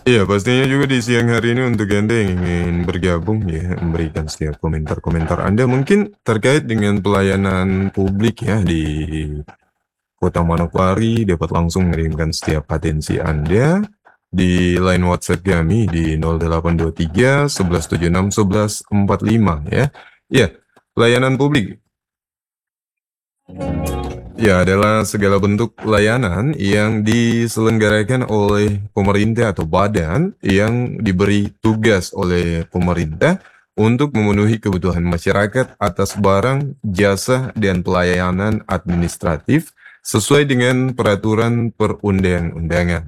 Iya, pastinya juga di siang hari ini untuk Anda yang ingin bergabung ya, memberikan setiap komentar-komentar Anda mungkin terkait dengan pelayanan publik ya di Kota Manokwari, dapat langsung mengirimkan setiap atensi Anda di line WhatsApp kami di 0823 1176 1145 ya. Iya, pelayanan publik ya adalah segala bentuk layanan yang diselenggarakan oleh pemerintah atau badan yang diberi tugas oleh pemerintah untuk memenuhi kebutuhan masyarakat atas barang, jasa, dan pelayanan administratif sesuai dengan peraturan perundang-undangan.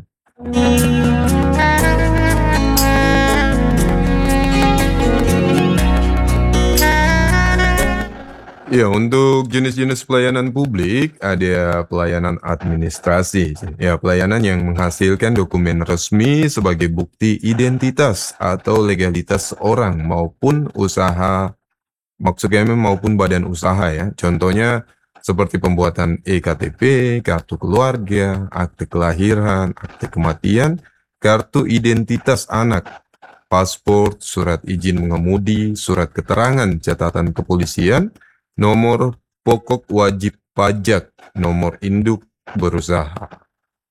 Ya, untuk jenis-jenis pelayanan publik ada pelayanan administrasi. Ya, pelayanan yang menghasilkan dokumen resmi sebagai bukti identitas atau legalitas orang maupun usaha, maksudnya maupun badan usaha ya. Contohnya seperti pembuatan EKTP, kartu keluarga, akte kelahiran, akte kematian, kartu identitas anak, paspor, surat izin mengemudi, surat keterangan catatan kepolisian, nomor pokok wajib pajak, nomor induk berusaha.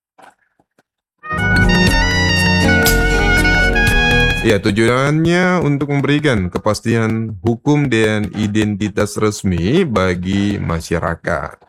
Ya, tujuannya untuk memberikan kepastian hukum dan identitas resmi bagi masyarakat.